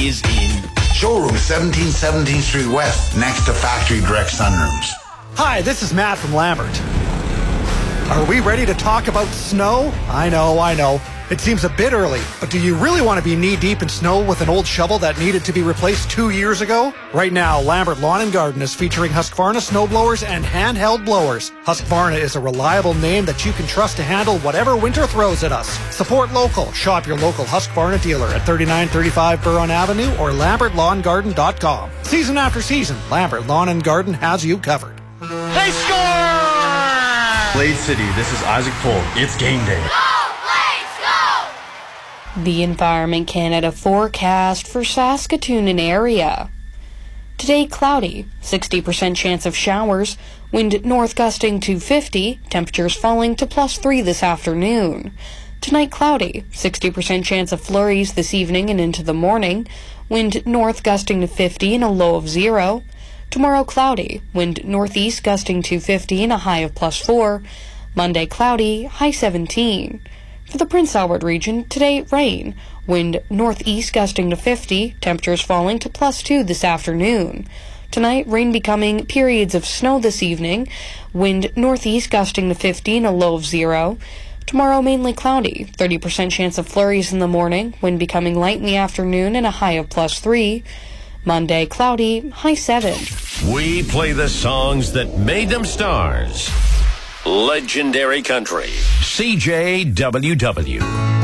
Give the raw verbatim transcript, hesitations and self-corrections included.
is in. Showroom seventeen seventeenth Street West, next to Factory Direct Sunrooms. Hi, this is Matt from Lambert. Are we ready to talk about snow? I know, I know. It seems a bit early, but do you really want to be knee-deep in snow with an old shovel that needed to be replaced two years ago? Right now, Lambert Lawn and Garden is featuring Husqvarna snow blowers and handheld blowers. Husqvarna is a reliable name that you can trust to handle whatever winter throws at us. Support local. Shop your local Husqvarna dealer at thirty-nine thirty-five Buron Avenue or lambert lawn garden dot com. Season after season, Lambert Lawn and Garden has you covered. They score! Blade City, this is Isaac Polk. It's game day. The Environment Canada forecast for Saskatoon and area. Today, cloudy, sixty percent chance of showers, wind north gusting to fifty, temperatures falling to plus three this afternoon. Tonight, cloudy, sixty percent chance of flurries this evening and into the morning, wind north gusting to fifty and a low of zero. Tomorrow, cloudy, wind northeast gusting to fifty and a high of plus four. Monday, cloudy, high seventeen. For the Prince Albert region, today, rain. Wind northeast gusting to fifty, temperatures falling to plus two this afternoon. Tonight, rain becoming periods of snow this evening. Wind northeast gusting to fifty and a low of zero. Tomorrow, mainly cloudy. thirty percent chance of flurries in the morning. Wind becoming light in the afternoon and a high of plus three. Monday, cloudy, high seven. We play the songs that made them stars. Legendary Country. C J W W.